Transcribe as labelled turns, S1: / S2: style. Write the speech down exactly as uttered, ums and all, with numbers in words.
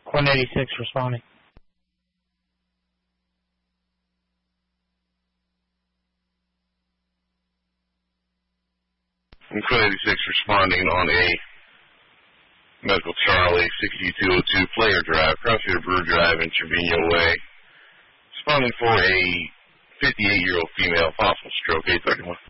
S1: one eighty-six responding.
S2: one eighty-six responding on a Medical Charlie, sixty-two oh two Player Drive, Crossfield Brewer Drive in Trevino Way. Responding for a fifty-eight-year-old female, possible stroke, eight thirty-one.